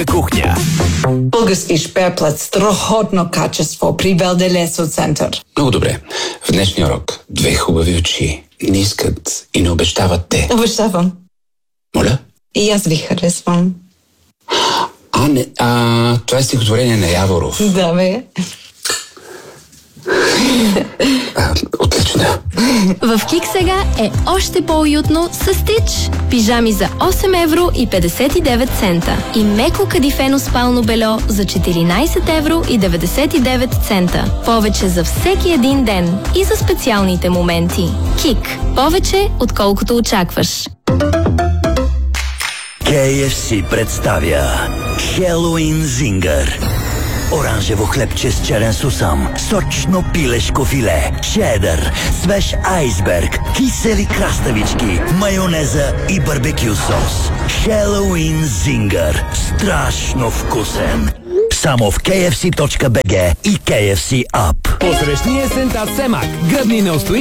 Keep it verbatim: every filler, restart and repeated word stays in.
Кухня. Български шперплет, страхотно качество при Велделесо център. Много добре. В днешния урок две хубави очи не искат и не обещават те. Обещавам. Моля? И аз ви харесвам. А, не, а, това е стихотворение на Яворов. Да, бе. А, отлично. В Кик сега е още по-уютно с Стич. Пижами за осем евро и петдесет и девет цента. И меко кадифено спално бельо за четиринайсет евро и деветдесет и девет цента. Повече за всеки един ден и за специалните моменти. Кик. Повече, отколкото очакваш. кей еф си представя Хелоуин Зингър. Оранжево хлебче с черен сусам, сочно пилешко филе, чедър, свеж айсберг, кисели краставички, майонеза и барбекю сос. Хелоуин Зингър. Страшно вкусен. Само в кей еф си точка би джи и кей еф си App. Посрещни есента с Семак. Гръбни неустоим